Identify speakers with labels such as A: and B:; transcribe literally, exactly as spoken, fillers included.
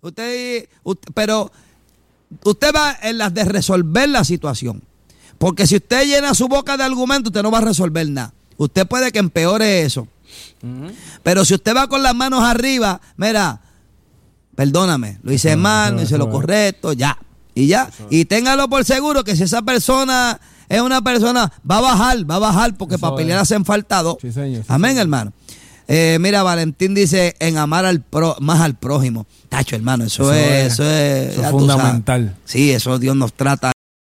A: Usted, usted, pero usted va en las de resolver la situación. Porque si usted llena su boca de argumentos, usted no va a resolver nada. Usted puede que empeore eso. Uh-huh. Pero si usted va con las manos arriba, mira, perdóname, lo hice mal, no hice lo correcto, ya. Y ya. Y téngalo por seguro que si esa persona es una persona, va a bajar, va a bajar, porque eso para pelear hacen falta dos. Sí, señor, sí, amén, señor. Hermano. Eh, mira, Valentín dice en amar al pro, más al prójimo. Tacho, hermano, eso, eso es, eso es,
B: eso es fundamental.
A: Sí, eso Dios nos trata.